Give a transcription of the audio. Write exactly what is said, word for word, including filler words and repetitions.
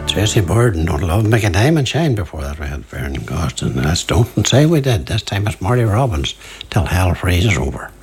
Tracy Bird and Don't Love Make a Diamond Shine. Before that we had Vernon Gostin. That's Don't Say We Did. This time it's Marty Robbins, Till Hell Freezes Over.